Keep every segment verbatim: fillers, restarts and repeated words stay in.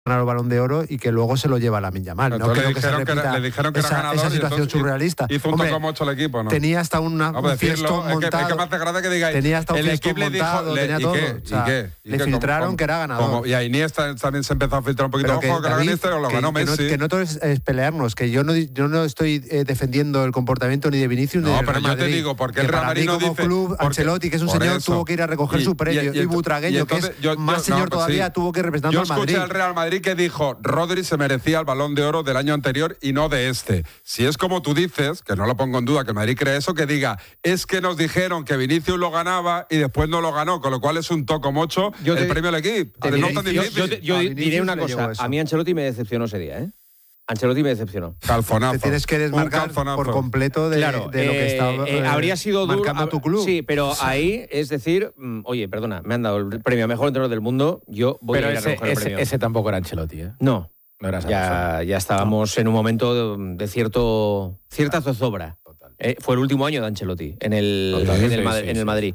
ganar el Balón de Oro y que luego se lo lleva Lamine Yamal. No creo que se repita le dijeron que esa, era ganador esa situación hizo, surrealista. Hizo un toco mocho al equipo, ¿no? Tenía hasta una, no, un fiestón montado. Es que, es que me hace gracia que digáis. Tenía hasta un el fiestón equipo montado, le dijo, tenía ¿y todo. qué? O sea, ¿Y qué? ¿Y le qué? filtraron como, que era ganador. Como, y a Iniesta también se empezó a filtrar un poquito. Pero Ojo, que, que David, lo Iniesta lo que, ganó que Messi. No, que no todo es, es pelearnos, que yo no, yo no estoy eh, defendiendo el comportamiento ni de Vinicius ni no, de pero Real Madrid. yo te digo, porque que el Real para Madrid mí no como dice, club, porque, Ancelotti, que es un señor, eso. tuvo que ir a recoger y, su premio. Y, y, y Butragueño, entonces, que es yo, más yo, señor no, pues todavía, sí. tuvo que ir representando yo al Madrid. Yo escuché al Real Madrid que dijo, Rodri se merecía el Balón de Oro del año anterior y no de este. Si es como tú dices, que no lo pongo en duda, que el Madrid cree eso, que diga, es que nos dijeron que Vinicius lo ganaba y después no lo ganó, con lo cual es un toco mocho yo el te, premio al equipo. Te, no diré, tan yo yo, yo diré una cosa, a mí Ancelotti me decepcionó ese día, ¿eh? Ancelotti me decepcionó. Calzonazo. Te tienes que desmarcar por completo de, claro, de lo eh, que está eh, habría sido duro, marcando tu club. Sí, pero ahí, es decir, mmm, oye, perdona, me han dado el premio a mejor entrenador del mundo, yo voy pero a ir ese, a recoger el ese, premio. ese tampoco era Ancelotti, ¿eh? No. No era esa ya, persona. ya estábamos no. en un momento de, de cierto cierta zozobra. Eh, fue el último año de Ancelotti en el, Total, en el, sí, Ma- sí, en el sí. Madrid.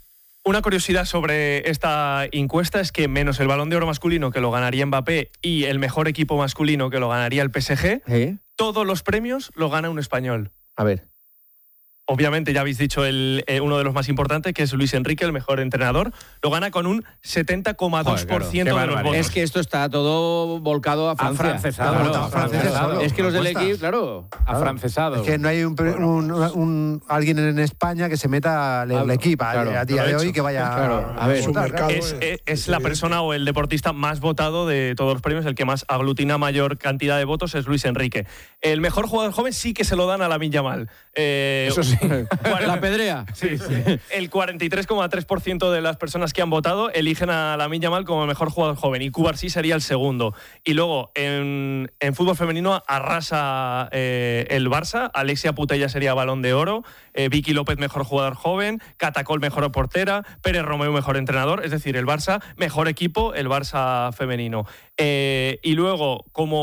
Una curiosidad sobre esta encuesta es que menos el Balón de Oro masculino, que lo ganaría Mbappé, y el mejor equipo masculino, que lo ganaría el P S G, ¿Eh? todos los premios lo gana un español. A ver. Obviamente ya habéis dicho el, eh, uno de los más importantes, que es Luis Enrique, el mejor entrenador. Lo gana con un setenta coma dos por ciento Joder, de claro, los votos. Es que esto está todo volcado a Francia. Afrancesado. Claro, Claro, afrancesado. es que los del Apuesta. equipo, claro. Afrancesado. Es que no hay un, un, un alguien en España que se meta al Claro, equipo a, claro, a día de hoy que vaya Claro, a ver, a votar, claro. Es, es, es la persona o el deportista más votado de todos los premios, el que más aglutina mayor cantidad de votos es Luis Enrique. El mejor jugador joven sí que se lo dan a Lamine Yamal. Eh, Eso sí. la pedrea. Sí, sí. El cuarenta y tres coma tres por ciento de las personas que han votado eligen a Lamine Yamal como el mejor jugador joven y Cubarsí sería el segundo. Y luego en, en fútbol femenino arrasa eh, el Barça, Alexia Putellas sería Balón de Oro, eh, Vicky López mejor jugador joven, Catacol mejor portera, Pérez Romeu mejor entrenador, es decir, el Barça mejor equipo, el Barça femenino. Eh, y luego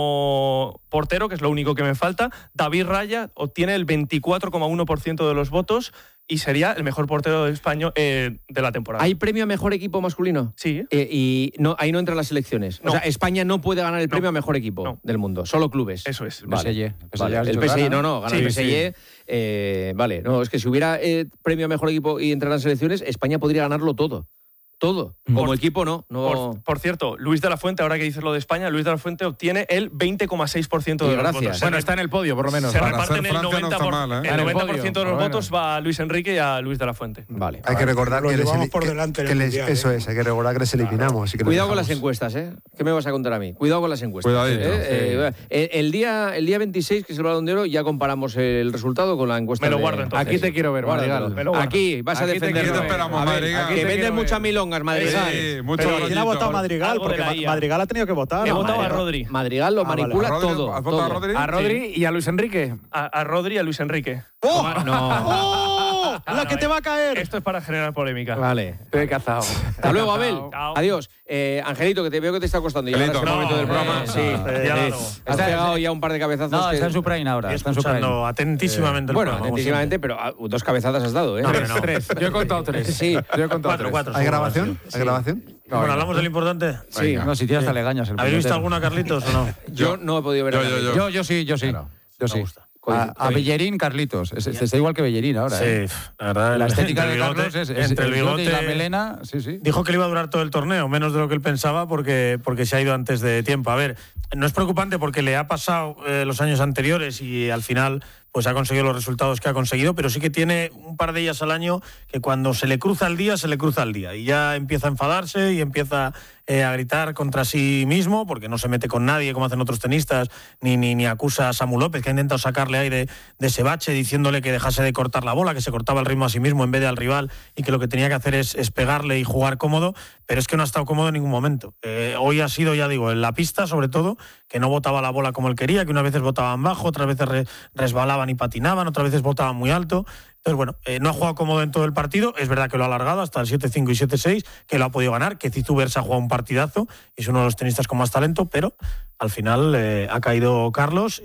como portero, que es lo único que me falta, David Raya obtiene el veinticuatro coma uno por ciento de los votos y sería el mejor portero de España eh, de la temporada. ¿Hay premio a mejor equipo masculino? Sí. Eh, y no, ahí no entran las selecciones. No. O sea, España no puede ganar el premio No. a mejor equipo No. del mundo, solo clubes. Eso es. Vale. P S G. Vale. has El dicho P S G, que gana. no, no, gana Sí, el P S G. sí. Eh, vale, no, es que si hubiera eh, premio a mejor equipo y entrenan selecciones, España podría ganarlo todo. Todo. Como Por- equipo, no. no... Por, por cierto, Luis de la Fuente, ahora que dices lo de España, Luis de la Fuente obtiene el veinte coma seis por ciento de Y los gracias. votos. Bueno, Se está en el podio, por lo menos. Se Para reparten ser el Francia no noventa por ciento, está mal, ¿eh? el En el noventa por ciento de los podio, votos va a Luis Enrique y a Luis de la Fuente. Vale. Hay que recordar Lo que les, llevamos eli- por que- delante en que el les- Mundial, eso ¿eh? es, hay que recordar que les eliminamos. y que les Cuidado con las dejamos. encuestas, ¿eh? ¿Qué me vas a contar a mí? Cuidado con las encuestas. Cuidadito, ¿eh? Eh, eh, el, día, el día veintiséis, que es el Balón de Oro, ya comparamos el resultado con la encuesta. Me lo de- guardo, entonces. Aquí te quiero ver, Guárdatelo. Madrigal. Me lo guardo. Aquí vas a Aquí te defender. quiero ver. esperamos, A ver, Madrigal. aquí Que te vendes quiero muchas ver. milongas, Madrigal. Sí, mucho Pero- rollito. ¿Quién ha votado a Madrigal? Algo de Porque la Ma- I A. Madrigal ha tenido que votar. He ¿no? votado a Madrigal. Rodri. Madrigal lo Ah, vale. manipula ¿A Rodri? todo. ¿Has votado a todo. Rodri? A Rodri y a Luis Enrique. A, a Rodri y a Luis Enrique. ¡Oh! No. ¡Oh! ¡La que te va a caer! Esto es para generar polémica. Vale. Te he cazado. Hasta luego, Abel. Chao. Adiós. Eh, Angelito, que te veo que te está costando llegar a este Angelito. momento del No, programa. eh, sí. no, Eh, ya eh, no. Has Está- pegado ya un par de cabezazos. No, que- está en su prime ahora. Y Está en su prime. escuchando atentísimamente el Bueno, programa, como atentísimamente, pero ah, dos cabezadas has dado, ¿eh? No, Tres, no. tres. Yo he contado tres. Sí. Yo he contado Cuatro, tres. cuatro. ¿Hay seguro, grabación? sí. ¿Hay grabación? siempre. Bueno, hablamos de lo importante. Sí. No, si tienes hasta legañas. el ¿Habéis visto puñetero. alguna, Carlitos, o no? Yo no he podido ver Yo, a yo, Carlitos. Yo, yo sí, yo sí. Yo sí. gusta. A, a Bellerín, Carlitos. Es- es- está igual que Bellerín ahora. ¿eh? Sí, la verdad. La el- estética entre de el bigote- Carlos es, es entre el bigote y la bigote- melena. Sí, sí. Dijo que le iba a durar todo el torneo, menos de lo que él pensaba, porque, porque se ha ido antes de tiempo. A ver, no es preocupante porque le ha pasado eh, los años anteriores y al final pues ha conseguido los resultados que ha conseguido, pero sí que tiene un par de días al año que cuando se le cruza el día, se le cruza el día. Y ya empieza a enfadarse y empieza eh, a gritar contra sí mismo, porque no se mete con nadie como hacen otros tenistas, ni, ni, ni acusa a Samu López, que ha intentado sacarle ahí de, de ese bache, diciéndole que dejase de cortar la bola, que se cortaba el ritmo a sí mismo en vez de al rival, y que lo que tenía que hacer es, es pegarle y jugar cómodo, pero es que no ha estado cómodo en ningún momento. Eh, hoy ha sido, ya digo, en la pista, sobre todo, que no botaba la bola como él quería, que unas veces botaban bajo, otras veces re, resbalaban y patinaban, otras veces botaban muy alto. Entonces, bueno, eh, no ha jugado cómodo en todo el partido. Es verdad que lo ha alargado hasta el siete cinco y siete seis, que lo ha podido ganar, que Zizubers ha jugado un partidazo y es uno de los tenistas con más talento, pero al final eh, ha caído Carlos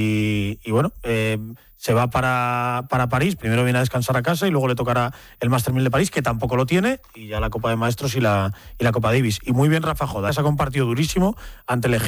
y, y bueno, eh, se va para, para París. Primero viene a descansar a casa y luego le tocará el Master mil de París, que tampoco lo tiene, y ya la Copa de Maestros y la, y la Copa Davis. Y muy bien Rafa Joda, se ha compartido durísimo ante el